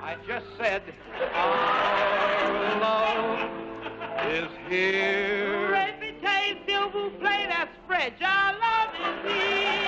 I just said our love is here. Let me tell you, s'il vous plaît, that's French. Our love is here.